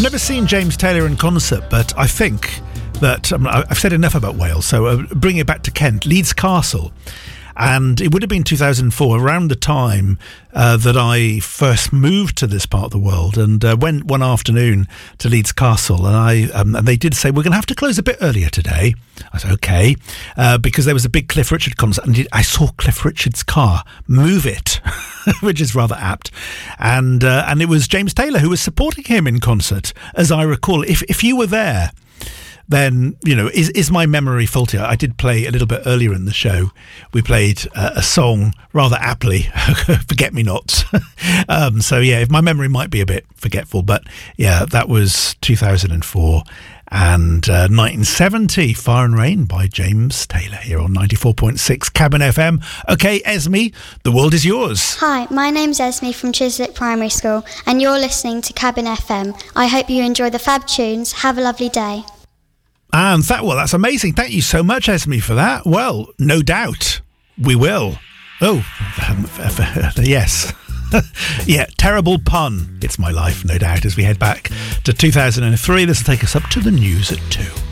I've never seen James Taylor in concert, but I think that I've said enough about Wales, so bring it back to Kent, Leeds Castle. And it would have been 2004, around the time that I first moved to this part of the world, and went one afternoon to Leeds Castle, and they did say, we're going to have to close a bit earlier today. I said, okay, because there was a big Cliff Richard concert, and I saw Cliff Richard's car move it, which is rather apt. And it was James Taylor who was supporting him in concert, as I recall. If you were there, then, you know, is my memory faulty? I did play a little bit earlier in the show. We played a song rather aptly, Forget-Me-Nots. So, yeah, if my memory might be a bit forgetful. But, yeah, that was 2004. And 1970, Fire and Rain by James Taylor here on 94.6 Cabin FM. OK, Esme, the world is yours. Hi, my name's Esme from Chiswick Primary School, and you're listening to Cabin FM. I hope you enjoy the fab tunes. Have a lovely day. And that's amazing. Thank you so much, Esme, for that. Well, no doubt we will. Oh, yes. Yeah, terrible pun. It's my life, no doubt, as we head back to 2003. This will take us up to the news at 2.